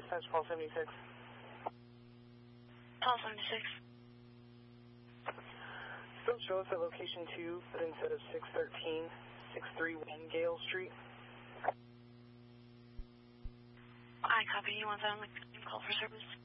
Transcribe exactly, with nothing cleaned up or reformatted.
dispatch call seventy-six. Call seventy-six. Still show us at location two, but instead of six thirteen, six thirty-one Gale Street. I copy. You want that on the call for service?